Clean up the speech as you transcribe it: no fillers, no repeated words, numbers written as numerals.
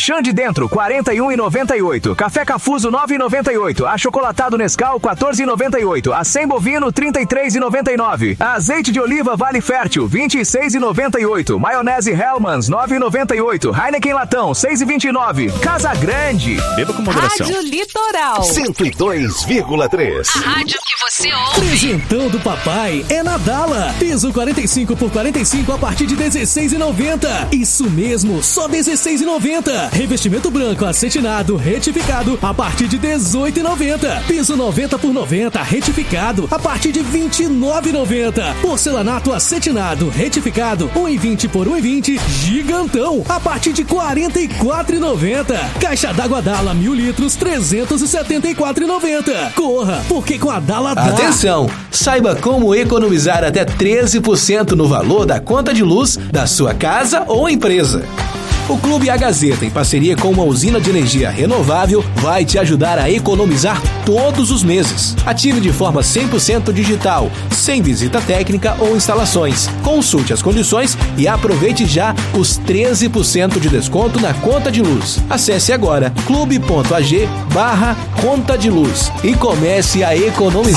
Xande Dentro, R$ 41,98. Café Cafuso, R$ 9,98. Achocolatado Nescau, R$ 14,98. Acém Bovino, R$ 33,99. Azeite de oliva Vale Fértil, R$ 26,98. Maionese Hellmann's, R$ 9,98. Heineken Latão, R$ 6,29. Casa Grande. Beba com moderação. Rádio Litoral 102,3. A rádio que você ouve. Presentão do papai é na Dala. Piso 45 por 45 a partir de R$16,90. Isso mesmo, só R$16,90. Revestimento branco acetinado retificado a partir de R$18,90. Piso 90 por 90 retificado a partir de R$29,90. Porcelanato acetinado retificado 1,20 por 1,20 gigantão a partir de R$44,90. Caixa d'água Dala 1.000 litros R$374,90. Corra, porque com a Dala dá. Atenção! Saiba como economizar até 13% no valor da conta de luz da sua casa ou empresa. O Clube A Gazeta, em parceria com uma usina de energia renovável, vai te ajudar a economizar todos os meses. Ative de forma 100% digital, sem visita técnica ou instalações. Consulte as condições e aproveite já os 13% de desconto na conta de luz. Acesse agora clube.ag/conta de luz e comece a economizar.